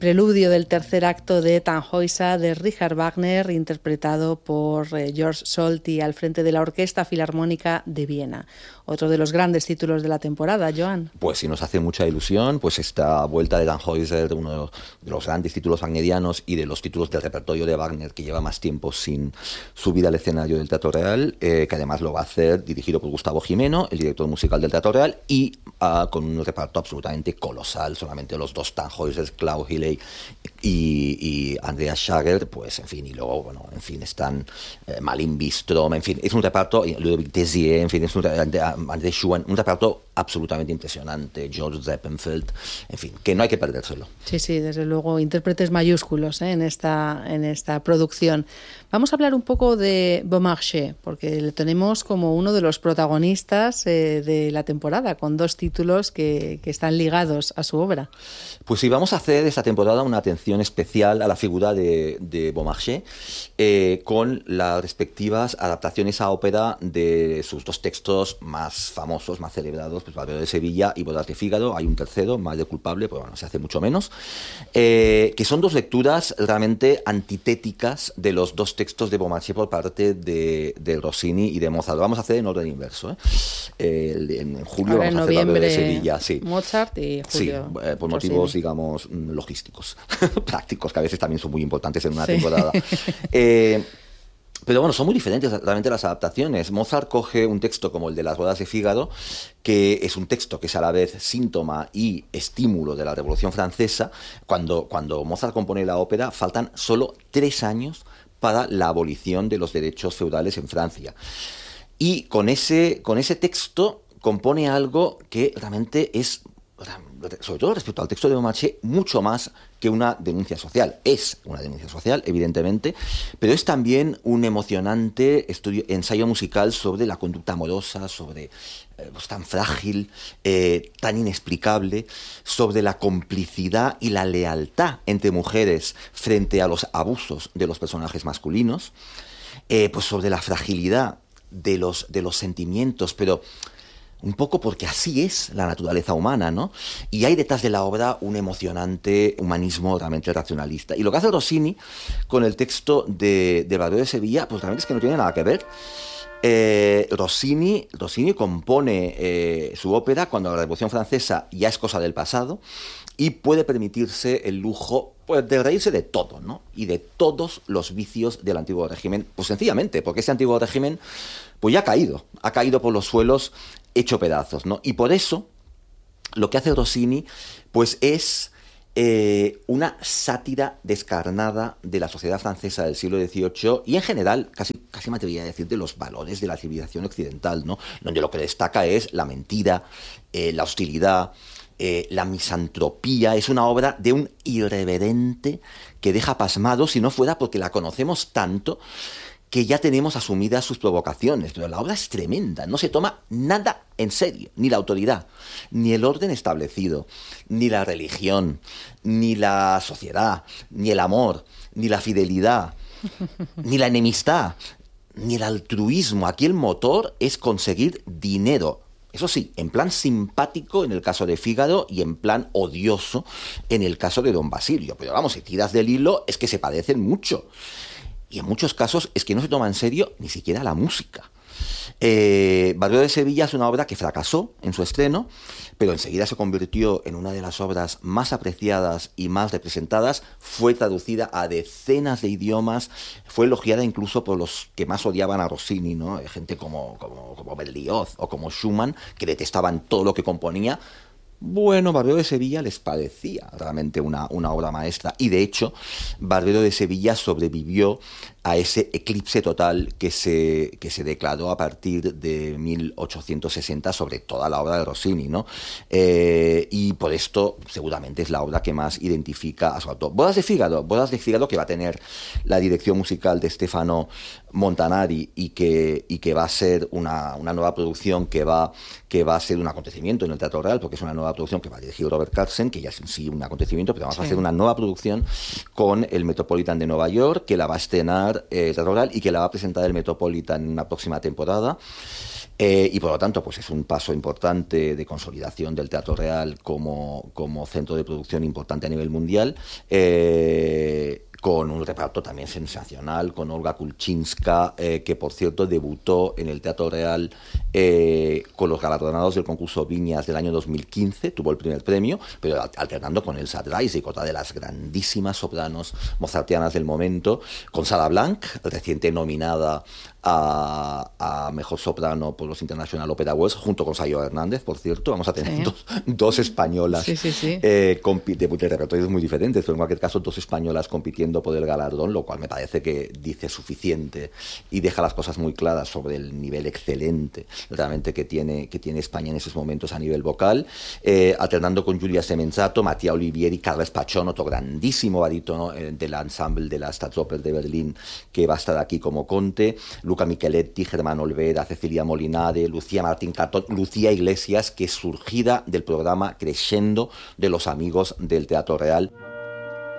preludio del tercer acto de Tannhäuser de Richard Wagner, interpretado por George Solti al frente de la Orquesta Filarmónica de Viena. Otro de los grandes títulos de la temporada, Joan. Pues sí, nos hace mucha ilusión, pues esta vuelta de Tannhäuser, uno de los grandes títulos wagnerianos y de los títulos del repertorio de Wagner que lleva más tiempo sin subir al escenario del Teatro Real, que además lo va a hacer dirigido por Gustavo Gimeno, el director musical del Teatro Real, y con un reparto absolutamente colosal, solamente los dos Tannhäusers, Klaus Hilley y Andreas Schager, pues en fin, y luego, bueno, en fin, están Malin Bistrom, en fin, es un reparto, Ludovic Tézier, en fin, es un André Schumann, un reparto absolutamente impresionante, George Zeppenfeld, en fin, que no hay que perdérselo. Sí, sí, desde luego, intérpretes mayúsculos en esta producción. Vamos a hablar un poco de Beaumarchais, porque le tenemos como uno de los protagonistas de la temporada, con dos títulos que están ligados a su obra. Pues sí, vamos a hacer esta temporada una atención especial a la figura de Beaumarchais, con las respectivas adaptaciones a ópera de sus dos textos más famosos, más celebrados, pues Barbero de Sevilla y Bodas de Fígaro. Hay un tercero, Mal de culpable, pero bueno, se hace mucho menos, que son dos lecturas realmente antitéticas de los dos textos de Beaumarchais por parte de Rossini y de Mozart. Lo vamos a hacer en orden inverso, en julio ahora vamos a hacer Barbero de Sevilla, sí. Mozart y julio Sí, por Rossini. motivos, digamos, logísticos, prácticos, que a veces también son muy importantes en una temporada. Pero bueno, son muy diferentes realmente las adaptaciones. Mozart coge un texto como el de Las Bodas de Fígaro, que es un texto que es a la vez síntoma y estímulo de la Revolución Francesa. Cuando Mozart compone la ópera, faltan solo 3 años para la abolición de los derechos feudales en Francia. Y con ese texto compone algo que realmente es, sobre todo respecto al texto de Beaumarchais, mucho más que una denuncia social. Es una denuncia social, evidentemente, pero es también un emocionante ensayo musical sobre la conducta amorosa, sobre pues, tan frágil, tan inexplicable, sobre la complicidad y la lealtad entre mujeres frente a los abusos de los personajes masculinos, pues sobre la fragilidad de los sentimientos, pero un poco porque así es la naturaleza humana, ¿no? Y hay detrás de la obra un emocionante humanismo realmente racionalista. Y lo que hace Rossini con el texto de Barbero de Sevilla, pues realmente es que no tiene nada que ver. Rossini compone su ópera cuando la Revolución Francesa ya es cosa del pasado y puede permitirse el lujo, pues, de reírse de todo, ¿no? Y de todos los vicios del antiguo régimen, pues sencillamente porque ese antiguo régimen pues ya ha caído por los suelos, hecho pedazos, ¿no? Y por eso lo que hace Rossini pues es una sátira descarnada de la sociedad francesa del siglo XVIII y en general, casi me atrevería a decir, de los valores de la civilización occidental, ¿no? Donde lo que destaca es la mentira, la hostilidad, la misantropía. Es una obra de un irreverente que deja pasmado, si no fuera porque la conocemos tanto que ya tenemos asumidas sus provocaciones, pero la obra es tremenda, no se toma nada en serio, ni la autoridad, ni el orden establecido, ni la religión, ni la sociedad, ni el amor, ni la fidelidad, ni la enemistad, ni el altruismo. Aquí el motor es conseguir dinero. Eso sí, en plan simpático en el caso de Fígaro y en plan odioso en el caso de Don Basilio. Pero vamos, si tiras del hilo es que se parecen mucho. Y en muchos casos es que no se toma en serio ni siquiera la música. Barbero de Sevilla es una obra que fracasó en su estreno, pero enseguida se convirtió en una de las obras más apreciadas y más representadas. Fue traducida a decenas de idiomas, fue elogiada incluso por los que más odiaban a Rossini, ¿no? Gente como Berlioz o como Schumann, que detestaban todo lo que componía. Bueno, Barbero de Sevilla les parecía realmente una obra maestra y de hecho Barbero de Sevilla sobrevivió a ese eclipse total que se declaró a partir de 1860 sobre toda la obra de Rossini, ¿no? Y por esto seguramente es la obra que más identifica a su autor. Bodas de Fígaro, que va a tener la dirección musical de Stefano Montanari y que va a ser una nueva producción que va a ser un acontecimiento en el Teatro Real, porque es una nueva producción que va a dirigir Robert Carsen, que ya es en sí un acontecimiento, pero vamos a hacer una nueva producción con el Metropolitan de Nueva York, que la va a estrenar el Teatro Real y que la va a presentar el Metropolitan en una próxima temporada. Y por lo tanto, pues es un paso importante de consolidación del Teatro Real como centro de producción importante a nivel mundial. Con un reparto también sensacional, con Olga Kulczynska, que por cierto debutó en el Teatro Real con los galardonados del concurso Viñas del año 2015, tuvo el primer premio, pero alternando con Elsa Dreisig, otra de las grandísimas sopranos mozartianas del momento, con Sarah Blanc, reciente nominada a Mejor Soprano por los International Opera Awards, junto con Sayo Hernández, por cierto. Vamos a tener dos españolas de repertorios muy diferentes, pero en cualquier caso dos españolas compitiendo por el galardón, lo cual me parece que dice suficiente y deja las cosas muy claras sobre el nivel excelente realmente que tiene España en esos momentos a nivel vocal, alternando con Giulia Semenzato, Mattia Olivieri, Carles Pachón, otro grandísimo barítono del ensemble de la Staatsoper de Berlín, que va a estar aquí como Conte, Luca Micheletti, Germán Olvera, Cecilia Molinare, Lucía Martín Cartón, Lucía Iglesias, que es surgida del programa Crescendo de los amigos del Teatro Real.